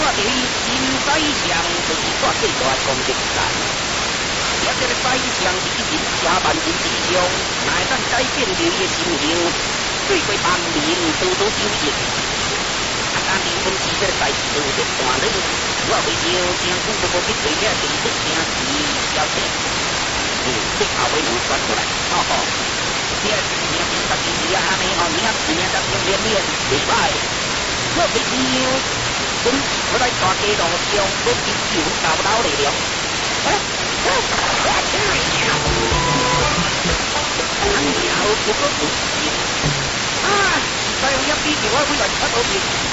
第一金宰相就是带最大的功德山。也这个宰相是一人下万人之上，乃会当改变流伊的心形，对过万民多多受益。但离婚时这个代志做得大了，我为了政府都无去做遐地出城市消息，对后尾有传出来，这是名名家己是安尼名名家己连连袂歹。我为了我来大街路上，我只有找不到力量。然后不过不行啊！再有一比我未来出到面。